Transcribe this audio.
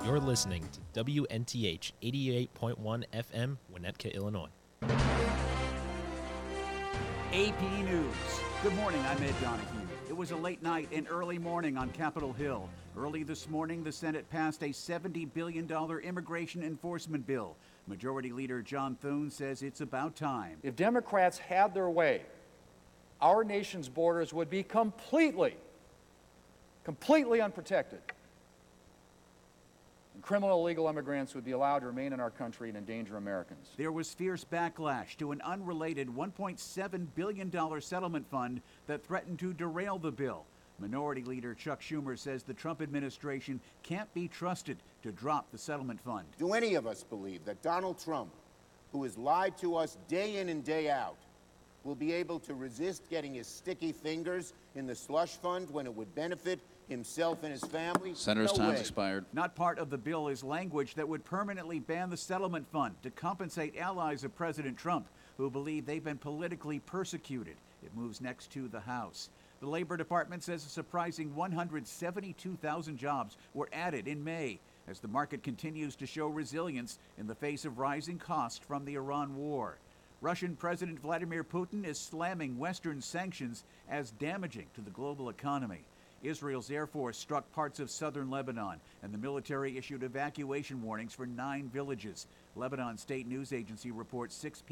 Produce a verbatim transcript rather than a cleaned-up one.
You're listening to W N T H eighty-eight point one F M, Winnetka, Illinois. A P News. Good morning, I'm Ed Donahue. It was a late night and early morning on Capitol Hill. Early this morning, the Senate passed a seventy billion dollars immigration enforcement bill. Majority Leader John Thune says it's about time. If Democrats had their way, our nation's borders would be completely, completely unprotected. And criminal illegal immigrants would be allowed to remain in our country and endanger Americans. There was fierce backlash to an unrelated one point seven billion dollars settlement fund that threatened to derail the bill. Minority Leader Chuck Schumer says the Trump administration can't be trusted to drop the settlement fund. Do any of us believe that Donald Trump, who has lied to us day in and day out, will be able to resist getting his sticky fingers in the slush fund when it would benefit himself and his family? Senator's No time's way. expired. Not part of the bill is language that would permanently ban the settlement fund to compensate allies of President Trump who believe they've been politically persecuted. It moves next to the House. The Labor Department says a surprising one hundred seventy-two thousand jobs were added in May as the market continues to show resilience in the face of rising costs from the Iran war. Russian President Vladimir Putin is slamming Western sanctions as damaging to the global economy. Israel's Air Force struck parts of southern Lebanon, and the military issued evacuation warnings for nine villages. Lebanon State News Agency reports six people